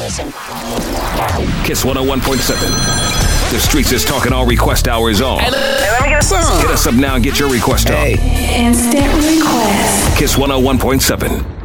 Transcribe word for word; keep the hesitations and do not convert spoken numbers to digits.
Kiss one oh one point seven. The streets is talking all request hours on. Hey, let me get a song. Hit us up now and get your request on. Hey. Instant request. Kiss one oh one point seven.